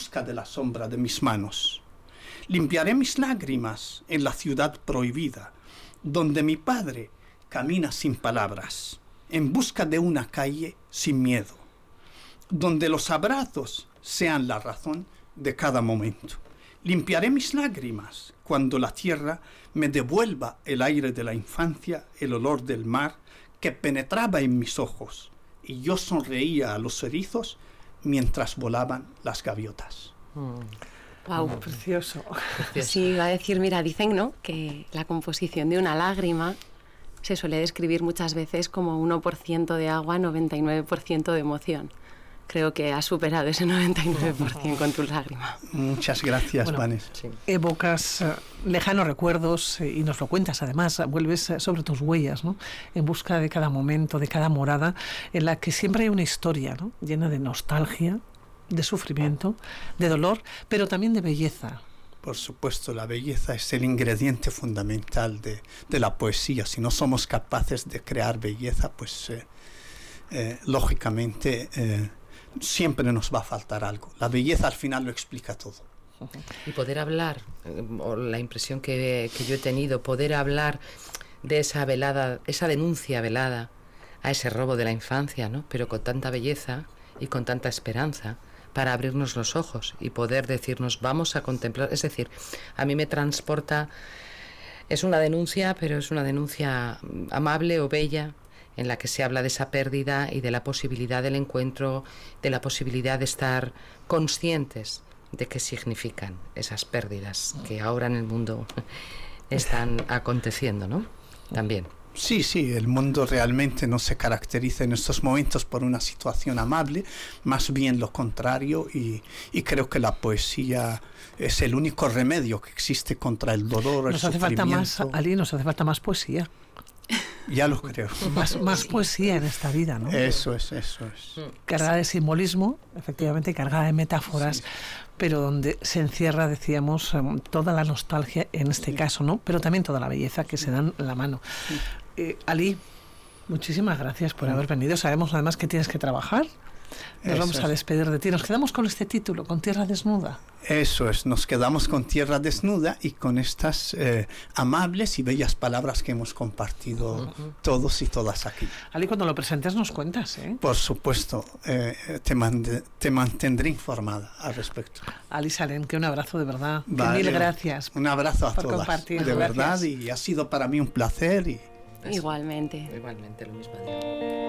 busca de la sombra de mis manos. Limpiaré mis lágrimas en la ciudad prohibida, donde mi padre camina sin palabras, en busca de una calle sin miedo, donde los abrazos sean la razón de cada momento. Limpiaré mis lágrimas cuando la tierra me devuelva el aire de la infancia, el olor del mar que penetraba en mis ojos, y yo sonreía a los erizos mientras volaban las gaviotas. Wow, precioso. Sí, iba a decir, mira, dicen, ¿no?, que la composición de una lágrima se suele describir muchas veces como 1% de agua, 99% de emoción. Creo que has superado ese 99% con tu lágrima. Muchas gracias, Bueno, Vanessa. sí. Evocas lejanos recuerdos y nos lo cuentas además, vuelves sobre tus huellas, ¿no?, en busca de cada momento, de cada morada, en la que siempre hay una historia, ¿no?, llena de nostalgia, de sufrimiento, de dolor, pero también de belleza. Por supuesto, la belleza es el ingrediente fundamental de la poesía. Si no somos capaces de crear belleza, pues lógicamente siempre nos va a faltar algo. La belleza al final lo explica todo. Y poder hablar, o la impresión que yo he tenido, poder hablar de esa velada, esa denuncia velada a ese robo de la infancia, ¿no?, pero con tanta belleza y con tanta esperanza, para abrirnos los ojos y poder decirnos, vamos a contemplar. Es decir, a mí me transporta, es una denuncia, pero es una denuncia amable o bella, en la que se habla de esa pérdida y de la posibilidad del encuentro, de la posibilidad de estar conscientes de qué significan esas pérdidas que ahora en el mundo están aconteciendo, ¿no? También. Sí, el mundo realmente no se caracteriza en estos momentos por una situación amable, más bien lo contrario, y creo que la poesía es el único remedio que existe contra el dolor, el sufrimiento. Nos hace falta más poesía. Ya lo creo. Más poesía en esta vida, ¿no? Eso es. Cargada de simbolismo, efectivamente, cargada de metáforas, sí, pero donde se encierra, decíamos, toda la nostalgia en este caso, ¿no? Pero también toda la belleza que se dan la mano. Ali, muchísimas gracias por haber venido. Sabemos además que tienes que trabajar. Nos vamos a despedir de ti. Nos quedamos con este título, con Tierra Desnuda. Eso es, nos quedamos con Tierra Desnuda y con estas amables y bellas palabras que hemos compartido todos y todas aquí. Ali, cuando lo presentes nos cuentas, ¿eh? Por supuesto, te mantendré informada al respecto. Ali Salem, que un abrazo de verdad. Vale, mil gracias. Un abrazo a por todas. Compartir. De Gracias. verdad, y ha sido para mí un placer. Igualmente. Igualmente, lo mismo digo.